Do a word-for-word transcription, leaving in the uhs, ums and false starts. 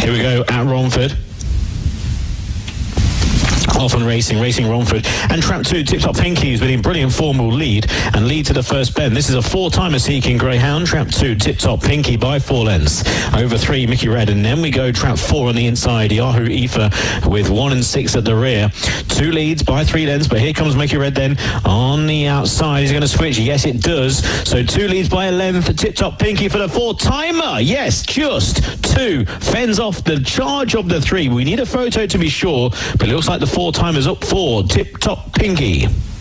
Here we go at Romford. Off and racing, racing Romford. And trap two, Tip Top Pinky is winning brilliant form will lead and lead to the first bend. This is a four-timer seeking Greyhound. Trap two, Tip Top Pinky by four lengths. Over three, Mickey Red. And then we go trap four on the inside, Yahoo Aoife with one and six at the rear. Two leads by three lengths, but here comes Mickey Red then on the outside. He's going to switch. Yes, it does. So two leads by a length for Tip Top Pinky for the four-timer. Yes, just two. Fends off the charge of the three. We need a photo to be sure, but it looks like the four-timer's up for Tip Top Pinky.